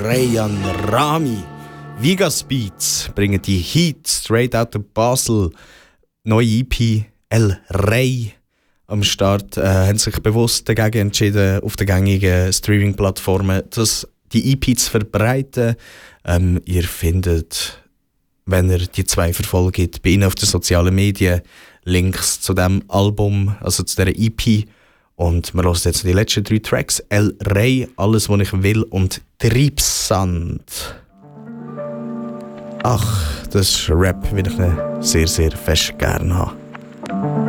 Rayan Rami. Vigas Beats bringen die Heat straight out of Basel. Neue EP El Rey am Start. Haben sich bewusst dagegen entschieden, auf den gängigen Streaming-Plattformen die EP zu verbreiten. Ihr findet, wenn ihr die 2 verfolgt, bei ihnen auf den sozialen Medien Links zu diesem Album, also zu dieser EP. Und wir hören jetzt die letzten 3 Tracks. El Rey, Alles, was ich will und Triebsand. Ach, das ist Rap, wie ich ihn sehr, sehr fest gerne habe.